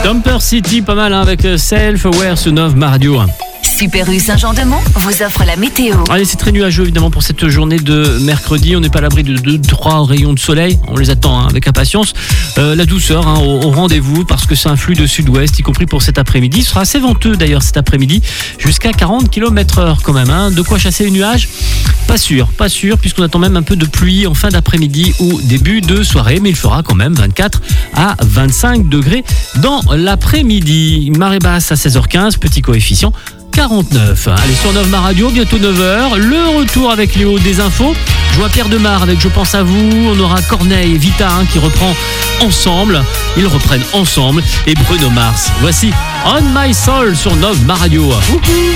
Stomper City, pas mal avec Self-Aware sur Nov Radio. Super U Saint-Jean-de-Mont vous offre la météo. Allez, c'est très nuageux évidemment pour cette journée de mercredi. On n'est pas à l'abri de 2-3 rayons de soleil. On les attend avec impatience. La douceur au rendez-vous parce que c'est un flux de sud-ouest, y compris pour cet après-midi. Ce sera assez venteux d'ailleurs cet après-midi, jusqu'à 40 km/h quand même. De quoi chasser les nuages ? Pas sûr, puisqu'on attend même un peu de pluie en fin d'après-midi ou début de soirée. Mais il fera quand même 24 à 25 degrés dans l'après-midi. Marée basse à 16h15, petit coefficient 49. Allez, sur Nov Radio, bientôt 9h. Le retour avec Léo des infos. Je vois Pierre Demar avec Je pense à vous. On aura Corneille et Vita qui reprend ensemble. Ils reprennent ensemble. Et Bruno Mars. Voici On My Soul sur Nov Radio. Wouhou.